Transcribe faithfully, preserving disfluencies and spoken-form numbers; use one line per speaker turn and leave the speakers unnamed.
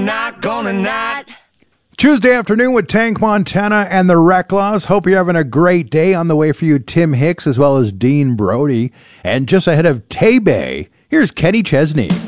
not, gonna not.
Tuesday afternoon with Tank Montana and the Reclaws. Hope you're having a great day. On the way for you, Tim Hicks as well as Dean Brody. And just ahead of Tay Bay, here's Kenny Chesney.